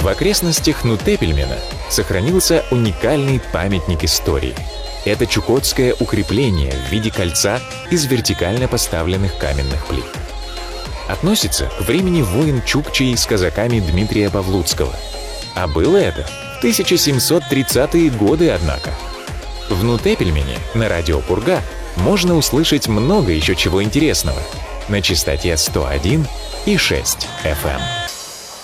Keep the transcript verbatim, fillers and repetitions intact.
В окрестностях Нутепельмена сохранился уникальный памятник истории. Это чукотское укрепление в виде кольца из вертикально поставленных каменных плит. Относится к времени войн чукчей с казаками Дмитрия Павлуцкого. А было это в тысяча семьсот тридцатые годы, однако. В Нутепельмене на радио Пурга можно услышать много еще чего интересного на частоте сто один и шесть эф эм.